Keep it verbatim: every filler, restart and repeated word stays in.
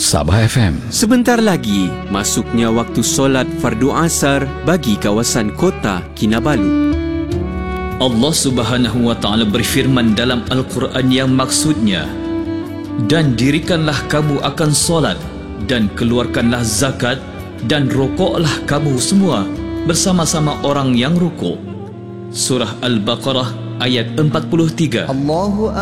Sabah F M. Sebentar lagi, masuknya waktu solat fardu asar bagi kawasan kota Kinabalu. Allah Subhanahu wa Ta'ala berfirman dalam Al-Quran yang maksudnya, dan dirikanlah kamu akan solat, dan keluarkanlah zakat, dan rokoklah kamu semua bersama-sama orang yang rukuk. Surah Al-Baqarah ayat empat puluh tiga. Allahu